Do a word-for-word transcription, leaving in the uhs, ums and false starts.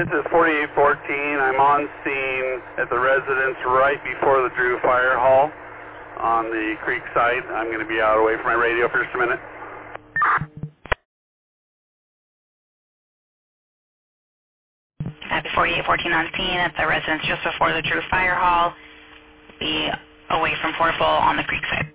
This is forty-eight fourteen. I'm on scene at the residence right before the Drew Fire Hall on the creek side. I'm going to be out away from my radio for just a minute. Happy forty-eight fourteen on scene at the residence just before the Drew Fire Hall. Be away from Fort Bull on the creek side.